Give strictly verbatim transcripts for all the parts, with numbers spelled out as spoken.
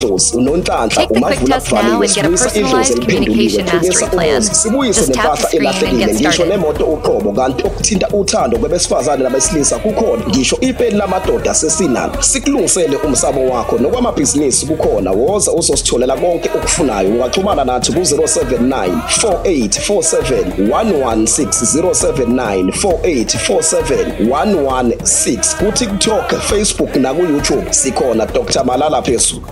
Take the quick test now and get a personalized communication mastery plan. Just tap the screen and get started. Kanti okuthinta uthando kwabesifazane nabesilisa kukhona ngisho ipeni lamadoda sesinalo sikulungisele umsamo wakho nokwamabhizinisi kukhona woza uzositholela konke okufunayo ungaxhumana nathi ku zero seven nine four eight four seven one one six zero seven nine four eight four seven one one six ku TikTok, Facebook na ku YouTube sikhona Doctor Malala Phezulu.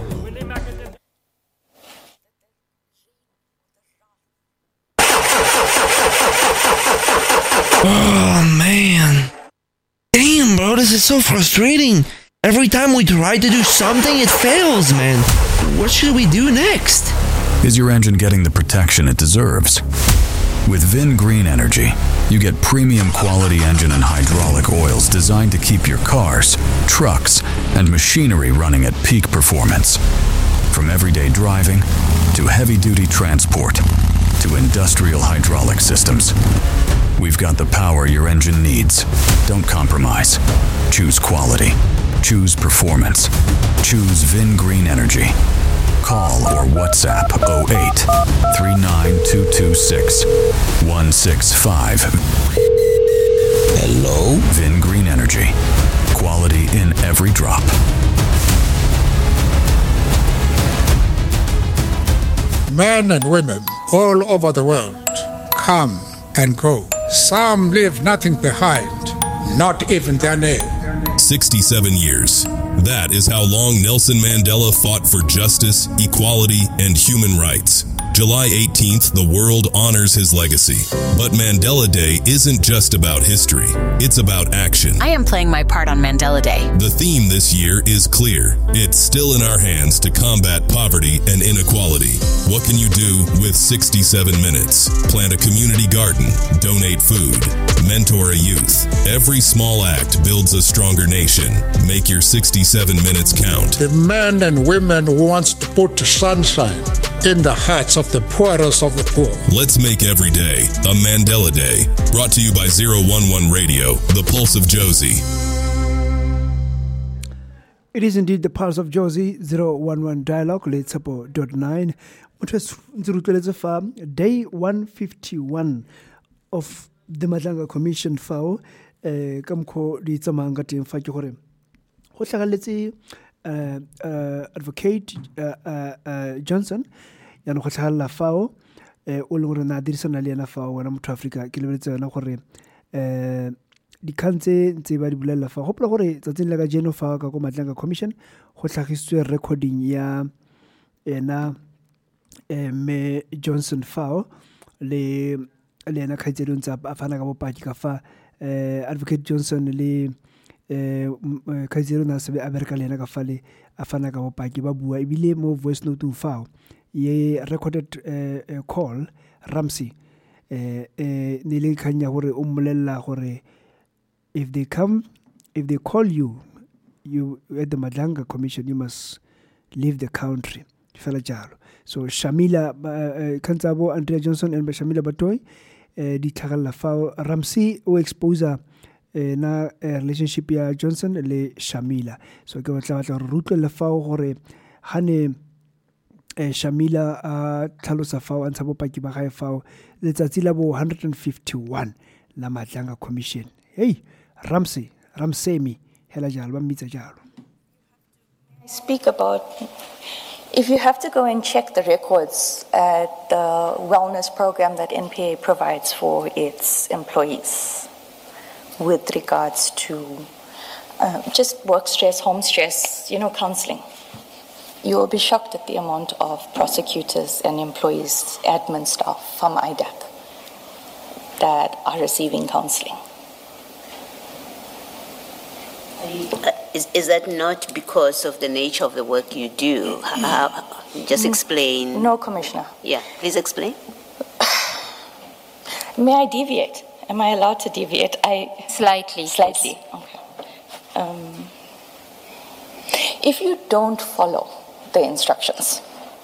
Oh man. Damn, bro, this is so frustrating. Every time we try to do something, it fails, man. What should we do next? Is your engine getting the protection it deserves? With Vin Green Energy, you get premium quality engine and hydraulic oils designed to keep your cars, trucks, and machinery running at peak performance. From everyday driving to heavy-duty transport to industrial hydraulic systems. We've got the power your engine needs. Don't compromise. Choose quality. Choose performance. Choose Vin Green Energy. Call or WhatsApp oh eight, three nine two two six, one six five. Hello? Vin Green Energy. Quality in every drop. Men and women all over the world come and go. Some leave nothing behind, not even their name. sixty-seven years. That is how long Nelson Mandela fought for justice, equality, and human rights. July eighteenth, the world honors his legacy. But Mandela Day isn't just about history. It's about action. I am playing my part on Mandela Day. The theme this year is clear. It's still in our hands to combat poverty and inequality. What can you do with sixty-seven minutes? Plant a community garden, donate food, mentor a youth. Every small act builds a stronger nation. Make your sixty-seven minutes count. The men and women who wants to put sunshine in the hearts of the poorest of the poor. Let's make every day a Mandela Day. Brought to you by zero one one Radio, the Pulse of Josie. It is indeed the Pulse of Josie, zero one one Dialogue, late support dot nine. Day one fifty-one of the Madlanga Commission fao kamko di tsamanga teng fa ke gore go tlhagaletse Uh, uh, Advocate uh, uh, uh, Johnson ya no go tlhagalla fao eh o le gore na dirisana le ena fao wena motho Africa ke lebeletse yona gore eh di khantse ntse ba di bulela fao go pla gore tsatsing la ka jeno fao ka go Madlanga Commission go tlhagisitswe recording ya ena eh me Johnson fao le le ena khaitselo ntse a fana ka bopaki ka fa eh Advocate Johnson le eh kaizero na sebe America le na ka fale a fana ka bopaki ba bua ebile mo voice note u fao ye recorded uh, call Ramsey eh eh ne le khanya gore o mmolella gore if they come if they call you you at the Madlanga Commission you must leave the country fela jalo. So Shamila uh, Kantsabo Andrea Johnson and Shamila Batoy uh, di tlhagalla fao Ramsey o exposer Eh, na eh, relationship ya Johnson le Shamila. So ke batla batla re rutlwe le fao gore hane eh, Shamila a tlhalosa fao a ntsha bopaki ba gae fao letsatsi la bo one fifty-one la Madlanga Commission. Hey Ramsey Ramsemi hela jalo ba mmitsa jalo. Speak about if you have to go and check the records at the wellness program that N P A provides for its employees with regards to uh, just work stress, home stress, you know, counseling. You will be shocked at the amount of prosecutors and employees, admin staff from I D A C that are receiving counseling. Uh, is, is that not because of the nature of the work you do? Uh, just explain. No, Commissioner. Yeah, please explain. May I deviate? Am I allowed to deviate? I Slightly. Slightly. Okay. Um, if you don't follow the instructions,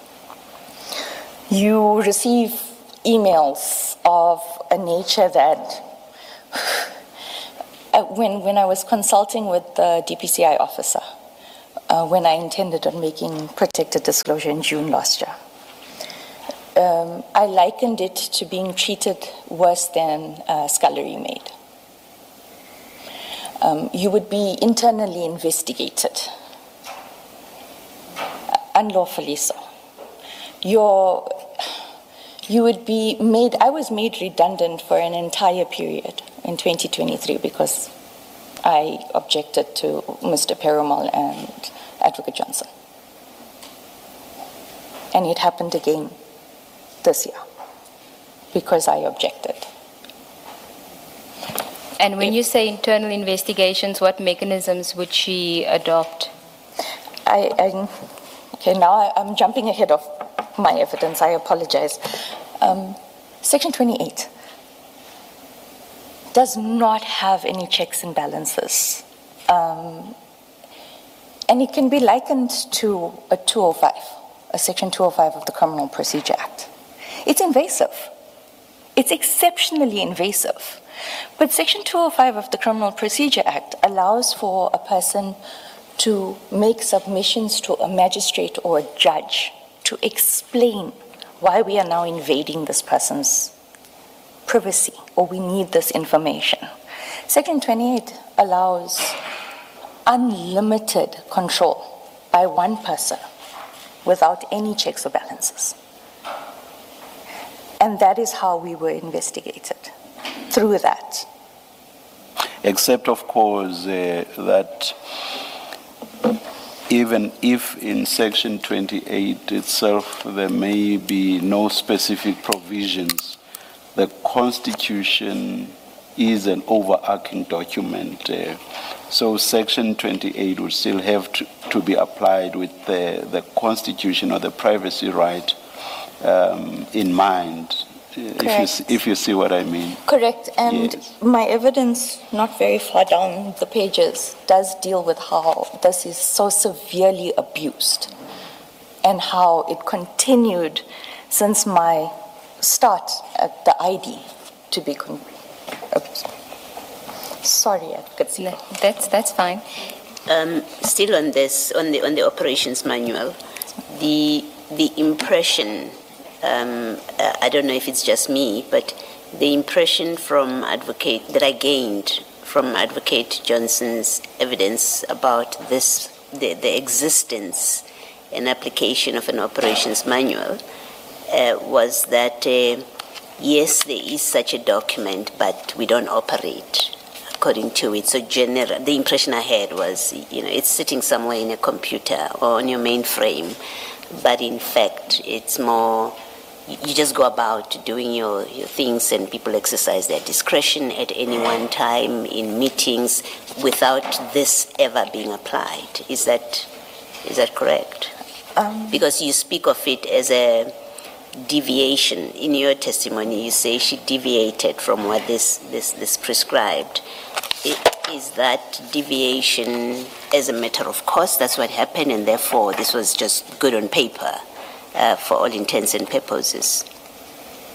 you receive emails of a nature that uh, when, when I was consulting with the D P C I officer, uh, when I intended on making protected disclosure in June last year. Um, I likened it to being treated worse than uh, scullery maid. Um, you would be internally investigated, unlawfully so. Your, you would be made, I was made redundant for an entire period in twenty twenty-three because I objected to Mister Perumal and Advocate Johnson. And it happened again this year because I objected. And when you say internal investigations, what mechanisms would she adopt? I, I okay, now I, I'm jumping ahead of my evidence. I apologize. Um, Section twenty-eight does not have any checks and balances. Um, and it can be likened to a two oh five, a Section two oh five of the Criminal Procedure Act. It's invasive. It's exceptionally invasive. But Section two oh five of the Criminal Procedure Act allows for a person to make submissions to a magistrate or a judge to explain why we are now invading this person's privacy or we need this information. Section twenty-eight allows unlimited control by one person without any checks or balances. And that is how we were investigated, through that. Except, of course, uh, that even if in Section twenty-eight itself there may be no specific provisions, the Constitution is an overarching document. Uh, so Section twenty-eight would still have to, to be applied with the, the Constitution or the privacy right um, in mind, if you, see, if you see what I mean. Correct, and yes. My evidence, not very far down the pages, does deal with how this is so severely abused and how it continued since my start at the I D to be con- abused. Sorry, I could see that. That's that's fine. Um, still on this, on the on the operations manual, the the impression. Um, uh, I don't know if it's just me, but the impression from advocate that I gained from Advocate Johnson's evidence about this, the, the existence and application of an operations manual, uh, was that uh, yes, there is such a document, but we don't operate according to it. So general, the impression I had was, you know, it's sitting somewhere in a computer or on your mainframe, but in fact, it's more. You just go about doing your, your things and people exercise their discretion at any one time in meetings without this ever being applied. Is that is that correct? Um, because you speak of it as a deviation. In your testimony, you say she deviated from what this, this, this prescribed. Is that deviation as a matter of course? That's what happened, and therefore this was just good on paper? Uh, for all intents and purposes.